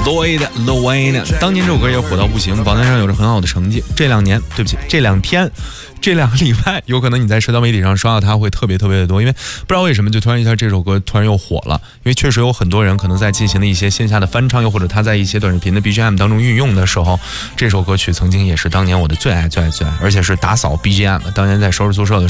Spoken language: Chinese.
Lloyd Wayne， 当年这首歌也火到不行，榜单上有着很好的成绩。这2天，这2个礼拜，有可能你在社交媒体上刷到它会特别的多，因为不知道为什么就突然一下这首歌突然又火了。因为确实有很多人可能在进行了一些线下的翻唱，又或者他在一些短视频的 BGM 当中运用的时候，这首歌曲曾经也是当年我的最爱，而且是打扫 BGM。当年在收拾宿舍的时候